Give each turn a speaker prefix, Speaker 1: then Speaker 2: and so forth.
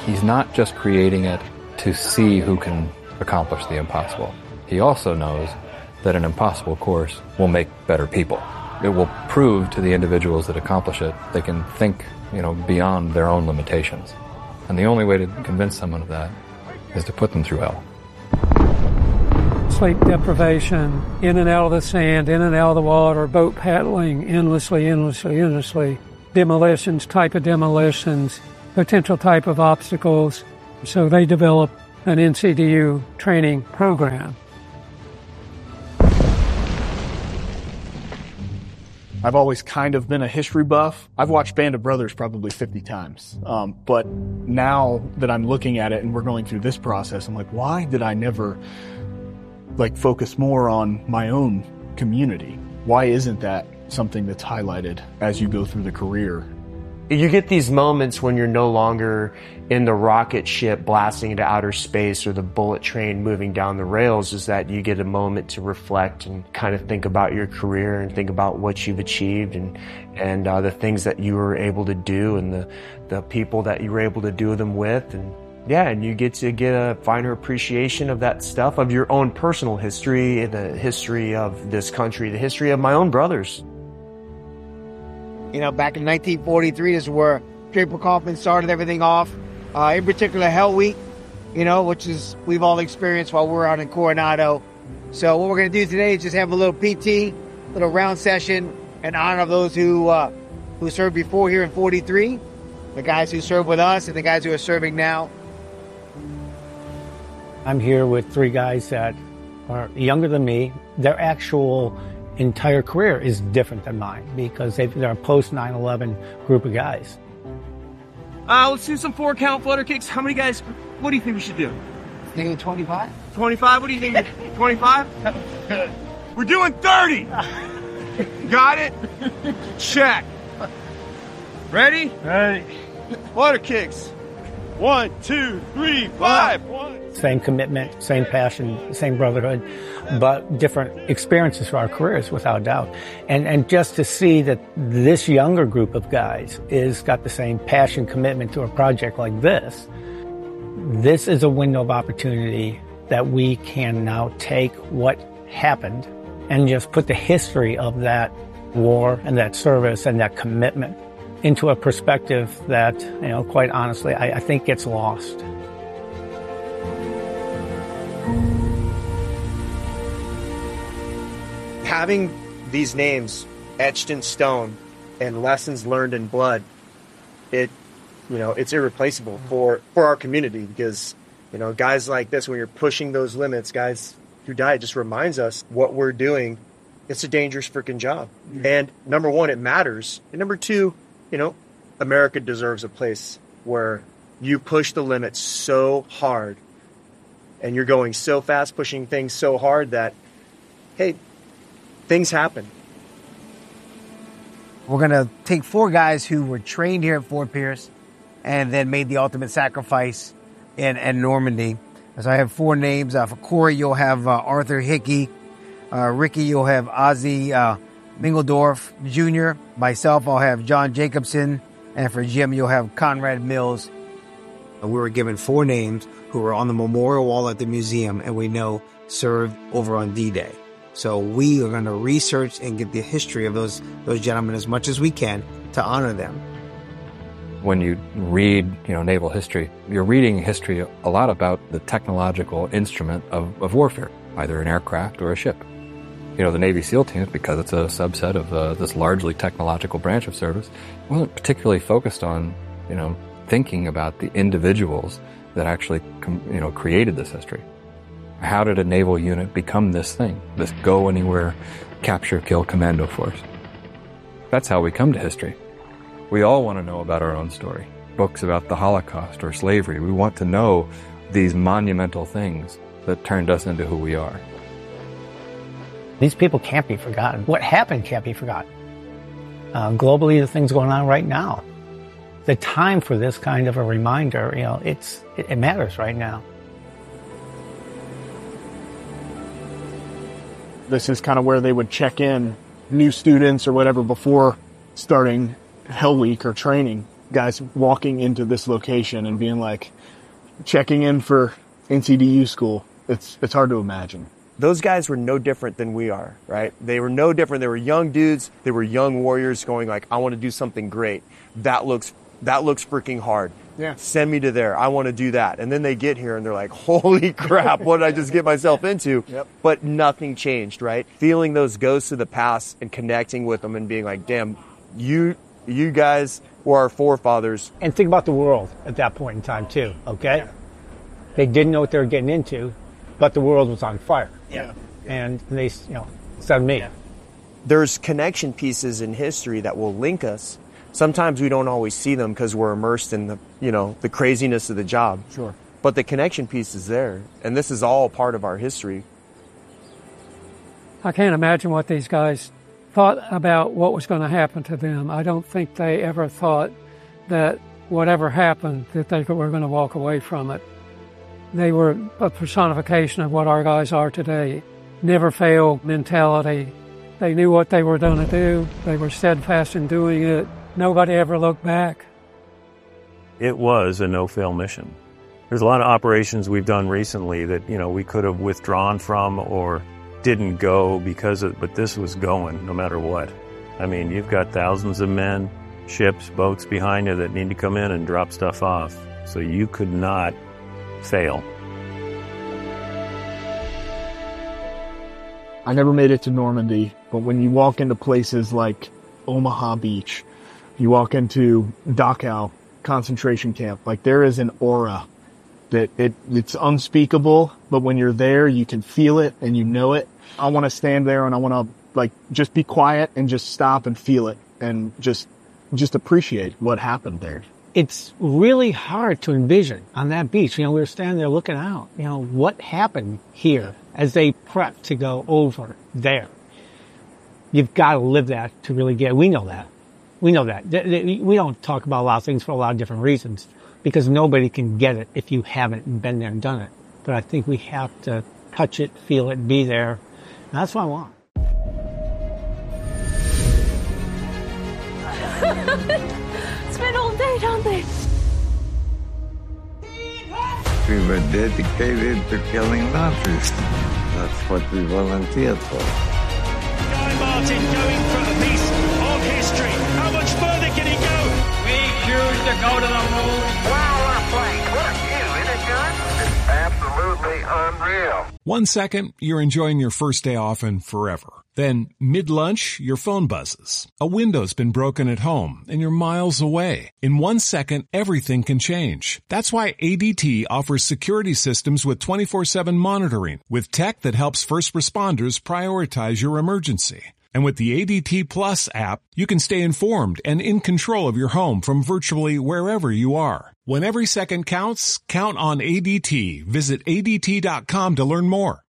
Speaker 1: He's not just creating it to see who can accomplish the impossible. He also knows that an impossible course will make better people. It will prove to the individuals that accomplish it they can think, beyond their own limitations. And the only way to convince someone of that is to put them through hell.
Speaker 2: Sleep deprivation, in and out of the sand, in and out of the water, boat paddling endlessly, demolitions, type of demolitions, potential type of obstacles. So they develop an NCDU training program.
Speaker 3: I've always kind of been a history buff. I've watched Band of Brothers probably 50 times. But now that I'm looking at it and we're going through this process, I'm like, why did I never focus more on my own community? Why isn't that something that's highlighted as you go through the career?
Speaker 4: You get these moments when you're no longer in the rocket ship blasting into outer space or the bullet train moving down the rails, is that you get a moment to reflect and kind of think about your career and think about what you've achieved and the things that you were able to do and the people that you were able to do them with. And you get to get a finer appreciation of that stuff, of your own personal history, the history of this country, the history of my own brothers.
Speaker 5: Back in 1943 is where Draper Kaufman started everything off. In particular, Hell Week, which is we've all experienced while we're out in Coronado. So what we're going to do today is just have a little PT, little round session in honor of those who served before here in 43, the guys who served with us and the guys who are serving now.
Speaker 6: I'm here with three guys that are younger than me. Their actual entire career is different than mine because they're a post 9/11 group of guys.
Speaker 7: Let's do some 4-count flutter kicks. How many guys? What do you think we should do?
Speaker 5: Thinking 25.
Speaker 7: 25? What do you think? 25? We're doing 30. Got it? Check. Ready?
Speaker 8: Ready.
Speaker 7: Flutter kicks. 1, 2, 3, 5. 1.
Speaker 6: Same commitment, same passion, same brotherhood, but different experiences for our careers, without doubt. And just to see that this younger group of guys is got the same passion, commitment to a project like this is a window of opportunity that we can now take what happened and just put the history of that war and that service and that commitment into a perspective that, quite honestly, I think gets lost.
Speaker 4: Having these names etched in stone and lessons learned in blood, it's irreplaceable for our community because, guys like this, when you're pushing those limits, guys who died, just reminds us what we're doing. It's a dangerous freaking job. Mm-hmm. And number one, it matters. And number two, America deserves a place where you push the limits so hard and you're going so fast, pushing things so hard that, hey, things happen.
Speaker 5: We're going to take 4 guys who were trained here at Fort Pierce and then made the ultimate sacrifice in Normandy. So I have 4 names. For Corey, you'll have Arthur Hickey. Ricky, you'll have Ozzy Mingledorf Jr. Myself, I'll have John Jacobson. And for Jim, you'll have Conrad Mills.
Speaker 9: We were given 4 names who were on the memorial wall at the museum and we know served over on D-Day. So we are going to research and get the history of those gentlemen as much as we can to honor them.
Speaker 1: When you read, naval history, you're reading history a lot about the technological instrument of warfare, either an aircraft or a ship. The Navy SEAL teams, because it's a subset of this largely technological branch of service, wasn't particularly focused on, thinking about the individuals that actually, created this history. How did a naval unit become this thing, this go-anywhere, capture-kill commando force? That's how we come to history. We all want to know about our own story. Books about the Holocaust or slavery. We want to know these monumental things that turned us into who we are.
Speaker 6: These people can't be forgotten. What happened can't be forgotten. Globally, the things going on right now. The time for this kind of a reminder, it matters right now.
Speaker 3: This is kind of where they would check in new students or whatever before starting Hell Week or training. guys walking into this location and being like, checking in for NCDU school. It's hard to imagine.
Speaker 4: Those guys were no different than we are, right? They were no different. They were young dudes. They were young warriors going like, I want to do something great. That looks freaking hard.
Speaker 3: Yeah.
Speaker 4: Send me to there. I want to do that. And then they get here and they're like, holy crap, what did I just get myself into?
Speaker 3: Yep.
Speaker 4: But nothing changed, right? Feeling those ghosts of the past and connecting with them and being like, damn, you guys were our forefathers.
Speaker 6: And think about the world at that point in time too, okay?
Speaker 3: Yeah.
Speaker 6: They didn't know what they were getting into, but the world was on fire.
Speaker 3: Yeah.
Speaker 6: And they, said me.
Speaker 4: There's connection pieces in history that will link us. Sometimes we don't always see them because we're immersed in the craziness of the job.
Speaker 3: Sure.
Speaker 4: But the connection piece is there, and this is all part of our history.
Speaker 2: I can't imagine what these guys thought about what was going to happen to them. I don't think they ever thought that whatever happened, that they were going to walk away from it. They were a personification of what our guys are today. Never fail mentality. They knew what they were going to do. They were steadfast in doing it. Nobody ever looked back.
Speaker 8: It was a no-fail mission. There's a lot of operations we've done recently that, we could have withdrawn from or didn't go but this was going no matter what. I mean, you've got thousands of men, ships, boats behind you that need to come in and drop stuff off. So you could not fail.
Speaker 3: I never made it to Normandy, but when you walk into places like Omaha Beach, you walk into Dachau concentration camp, like there is an aura that it's unspeakable, but when you're there, you can feel it and you know it. I want to stand there and I want to just be quiet and just stop and feel it and just appreciate what happened there.
Speaker 6: It's really hard to envision on that beach. We were standing there looking out, what happened here as they prep to go over there. You've got to live that to really get it. We know that. We don't talk about a lot of things for a lot of different reasons because nobody can get it if you haven't been there and done it. But I think we have to touch it, feel it, be there. And that's what I want.
Speaker 10: Spent all day, don't they?
Speaker 11: We were dedicated to killing Nazis. That's what we volunteered for.
Speaker 12: Guy Martin going for a piece of history. How much further can he go? We choose to go to the moon.
Speaker 13: Wow, what a flight. What a view, isn't it, John? It's absolutely unreal.
Speaker 14: 1 second, you're enjoying your first day off and forever. Then, mid-lunch, your phone buzzes. A window's been broken at home, and you're miles away. In 1 second, everything can change. That's why ADT offers security systems with 24/7 monitoring, with tech that helps first responders prioritize your emergency. And with the ADT Plus app, you can stay informed and in control of your home from virtually wherever you are. When every second counts, count on ADT. Visit ADT.com to learn more.